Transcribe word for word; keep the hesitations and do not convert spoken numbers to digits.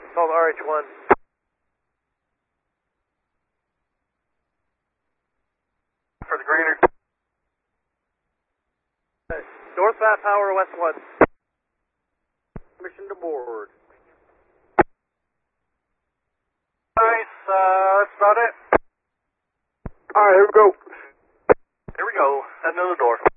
Call R H one. For the greener. North five power, west one. Mission to board. Nice, uh, that's about it. Alright, here we go. Here we go, heading to the door.